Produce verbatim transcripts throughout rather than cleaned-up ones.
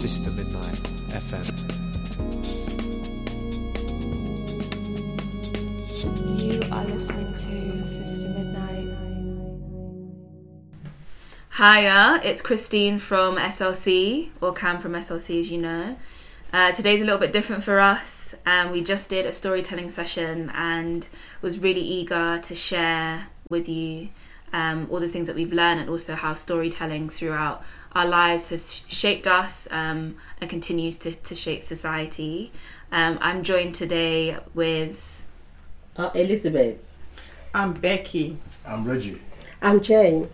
Sister Midnight F M. You are listening to Sister Midnight. Hiya, it's Christine from S L C, or Cam from S L C as you know. Uh, today's a little bit different for us, and we just did a storytelling session and was really eager to share with you um, all the things that we've learned, and also how storytelling throughout our lives has shaped us um, and continues to, to shape society. Um, I'm joined today with... Uh, Elizabeth. I'm Becky. I'm Reggie. I'm Jane.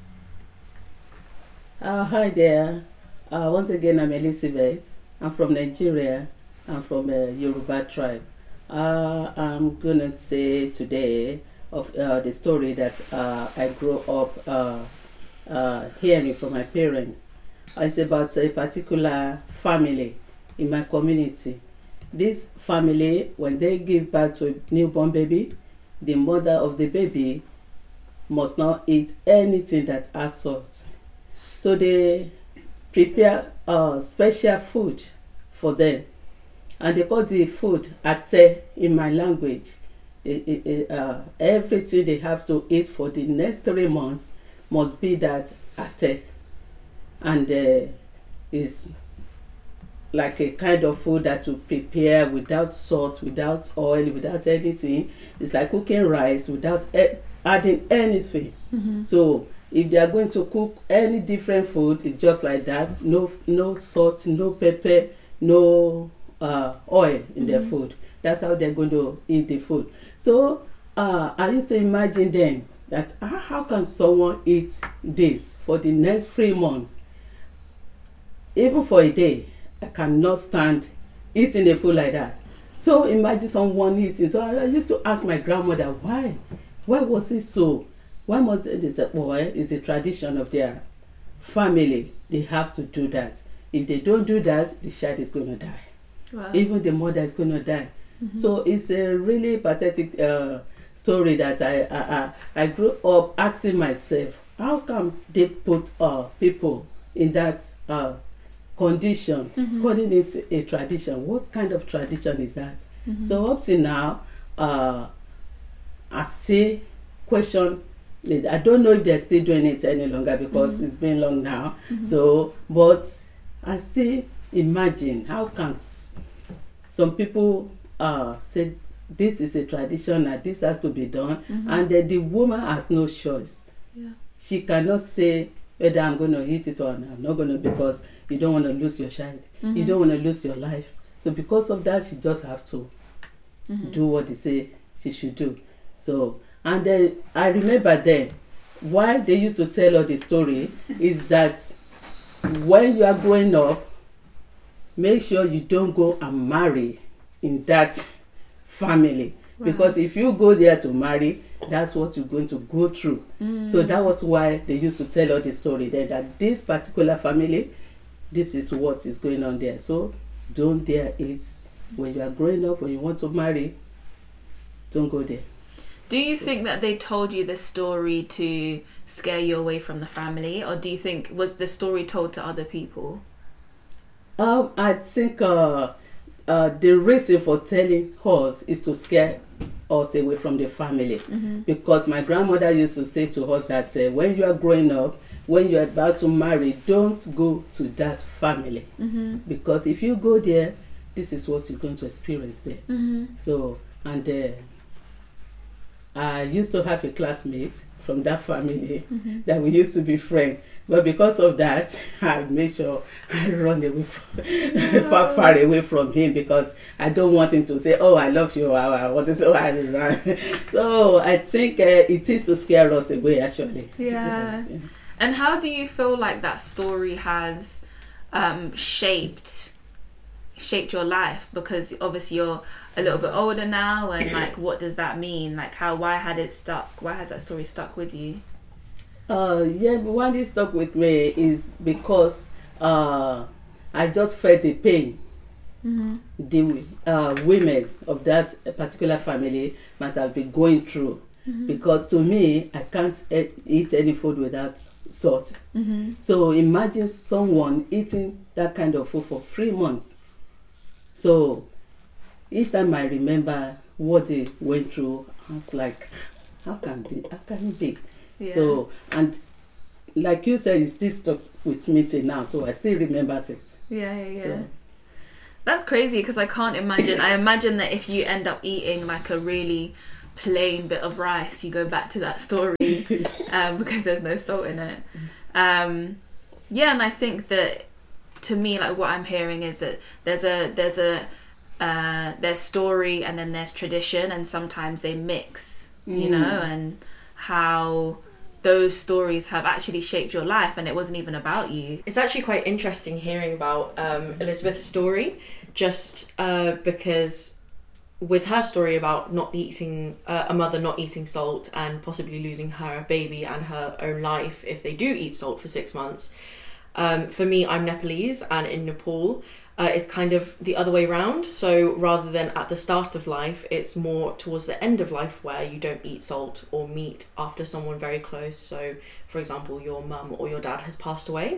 Uh, hi there. Uh, once again, I'm Elizabeth. I'm from Nigeria. I'm from a Yoruba tribe. Uh, I'm going to say today of uh, the story that uh, I grew up uh, uh, hearing from my parents. It's about a particular family in my community. This family, when they give birth to a newborn baby, the mother of the baby must not eat anything that has salt. So they prepare uh, special food for them. And they call the food ate in my language. It, it, it, uh, everything they have to eat for the next three months must be that ate. And uh, is like a kind of food that you prepare without salt, without oil, without anything. It's like cooking rice without e- adding anything. Mm-hmm. So if they are going to cook any different food, it's just like that. No, no salt, no pepper, no uh, oil in mm-hmm. their food. That's how they're going to eat the food. So uh, I used to imagine then that uh, how can someone eat this for the next three months? Even for a day, I cannot stand eating a food like that. So imagine someone eating. So I, I used to ask my grandmother, why? Why was it so? Why must they say, well, it's a tradition of their family. They have to do that. If they don't do that, the child is going to die. Wow. Even the mother is going to die. Mm-hmm. So it's a really pathetic uh, story that I, I, I, I grew up asking myself, how come they put uh, people in that uh, condition, mm-hmm. calling it a tradition? What kind of tradition is that? Mm-hmm. So up to now, uh, I still question it. I don't know if they're still doing it any longer because mm-hmm. it's been long now. Mm-hmm. So, but I still imagine how can s- some people uh, say this is a tradition and this has to be done, mm-hmm. and then the woman has no choice. Yeah. She cannot say whether I'm going to eat it or not. I'm not going to, because you don't want to lose your child. Mm-hmm. You don't want to lose your life. So because of that, she just have to mm-hmm. do what they say she should do. So, and then I remember then, why they used to tell her the story is that when you are growing up, make sure you don't go and marry in that family. Wow. Because if you go there to marry, that's what you're going to go through. Mm. So that was why they used to tell her the story then, that this particular family, this is what is going on there. So don't dare it. When you are growing up, when you want to marry, don't go there. Do you think that they told you this story to scare you away from the family, or do you think was the story told to other people? Um, I think uh, uh, the reason for telling us is to scare us away from the family. Mm-hmm. Because my grandmother used to say to us that uh, when you are growing up, when you are about to marry, don't go to that family. Mm-hmm. Because if you go there, this is what you're going to experience there. Mm-hmm. So, and uh, I used to have a classmate from that family mm-hmm. that we used to be friends. But because of that, I made sure I run away from, far, far away from him, because I don't want him to say, oh, I love you, I, I want to say, oh, I run. So I think uh, it is to scare us away, actually. Yeah. So, yeah. And how do you feel like that story has um, shaped shaped your life? Because obviously you're a little bit older now, and like, what does that mean? Like, how, why had it stuck? Why has that story stuck with you? Uh, yeah, but why it stuck with me is because uh, I just felt the pain. Mm-hmm. The uh, women of that particular family might have been going through. Mm-hmm. Because to me, I can't e- eat any food without salt. Mm-hmm. So imagine someone eating that kind of food for three months. So each time I remember what they went through, I was like, how can they, how can it be? Yeah. So, and like you said, it's still stuck with me till now, so I still remember it. Yeah, yeah, yeah. So. That's crazy because I can't imagine. I imagine that if you end up eating like a really plain bit of rice, you go back to that story um, because there's no salt in it. Um, yeah, and I think that to me, like what I'm hearing is that there's a there's a uh, there's story and then there's tradition, and sometimes they mix, you Mm. know, and how those stories have actually shaped your life and it wasn't even about you. It's actually quite interesting hearing about um, Elizabeth's story, just uh, because with her story about not eating, uh, a mother not eating salt and possibly losing her baby and her own life if they do eat salt for six months. Um, for me, I'm Nepalese, and in Nepal, uh, it's kind of the other way round. So rather than at the start of life, it's more towards the end of life where you don't eat salt or meat after someone very close. So, for example, your mum or your dad has passed away.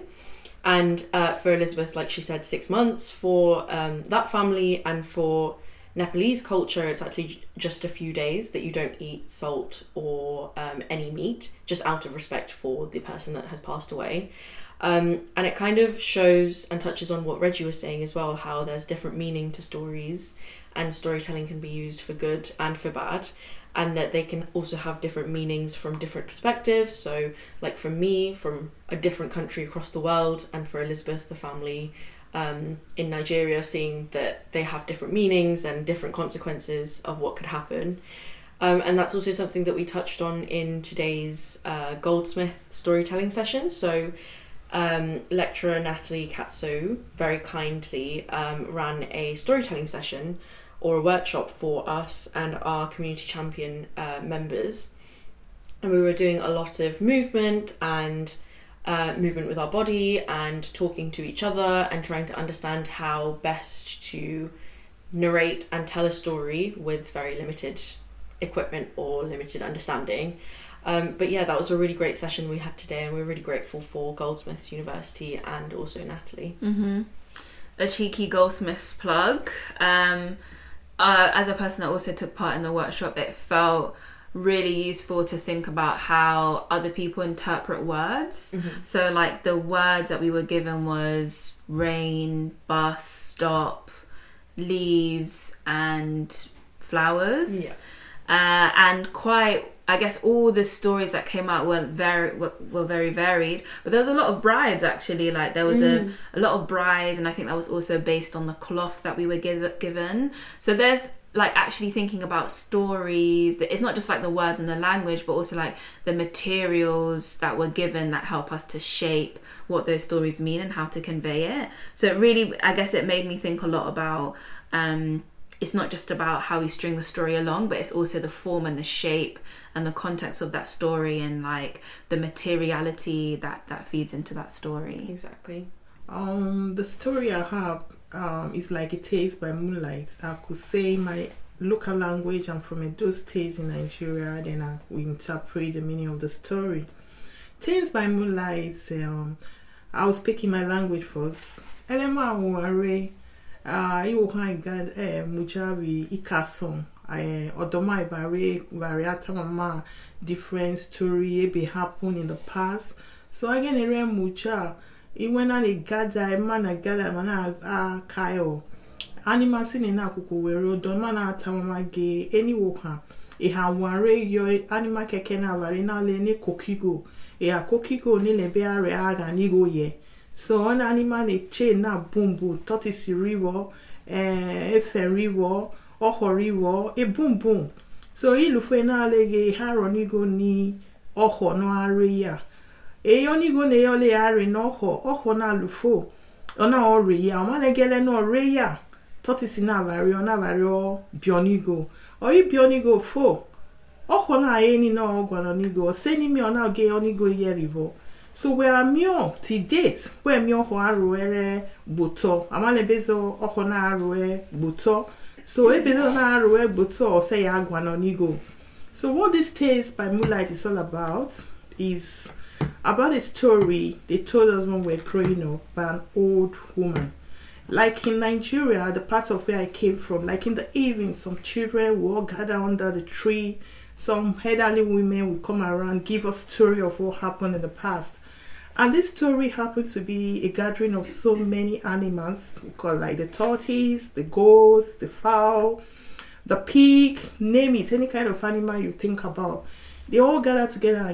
And uh, for Elizabeth, like she said, six months. For um, that family and for Nepalese culture, it's actually just a few days that you don't eat salt or um, any meat, just out of respect for the person that has passed away. Um, and it kind of shows and touches on what Reggie was saying as well, how there's different meaning to stories, and storytelling can be used for good and for bad, and that they can also have different meanings from different perspectives. So like for me, from a different country across the world, and for Elizabeth, the family um, in Nigeria, seeing that they have different meanings and different consequences of what could happen. Um, and that's also something that we touched on in today's uh, Goldsmith storytelling session. So Um, lecturer Natalie Katsu very kindly um, ran a storytelling session or a workshop for us and our community champion uh, members, and we were doing a lot of movement and uh, movement with our body and talking to each other and trying to understand how best to narrate and tell a story with very limited equipment or limited understanding. Um, but yeah, that was a really great session we had today, and we're really grateful for Goldsmiths University and also Natalie. Mm-hmm. A cheeky Goldsmiths plug. Um, uh, as a person that also took part in the workshop, it felt really useful to think about how other people interpret words. Mm-hmm. So like the words that we were given was rain, bus, stop, leaves and flowers. Yeah. Uh, and quite, I guess all the stories that came out were very were, were very varied, but there was a lot of brides actually. Like there was Mm. a, a lot of brides, and I think that was also based on the cloth that we were give, given. So there's like actually thinking about stories. That it's not just like the words and the language, but also like the materials that were given that help us to shape what those stories mean and how to convey it. So it really, I guess, it made me think a lot about. Um, it's not just about how we string the story along, but it's also the form and the shape and the context of that story, and like the materiality that that feeds into that story. Exactly. Um, the story I have um, is like a Taste by Moonlight. I could say my local language. I'm from Edo State in Nigeria. Then I will interpret the meaning of the story. Taste by Moonlight. Um, I will speak in my language first. Elema Ware. Ah, you can get eh mujabi ikason. I odoma ibare variata mama different story be happen in the past. So again, a rem mucha. Even an a gada, a man a gada, man a kayo. Animals in a kuku wero, don't man a tamama gay, any woka. E ha ware your animal kekena varina lene kokigo. E a kokigo nile bear reaga nigo ye. So on animal a chain na boom boom, tortoise river, eh, efe river, oho river, a boom boom. So ilufe na lege haronigo ni oho no area. E only go ne ole are no ho, oho na lufo. Ona ore ya, omane gele no reya. Tortoise na vario na vario bionigo. O i bionigo fo. Oho na eni no ogwanonigo. Seni mi ona ge onigo ye river. So we are mio to date where mio ho aruere buto. Amane bezo oho na arue buto. So e bezo na arue buto o say agwanonigo. So what this Tales by Moonlight is all about is about a story they told us when we were growing up by an old woman. Like in Nigeria, the part of where I came from, like in the evening, some children will all gather under the tree. Some elderly women will come around, give us story of what happened in the past. And this story happened to be a gathering of so many animals, called like the tortoise, the goats, the fowl, the pig, name it, any kind of animal you think about. They all gather together and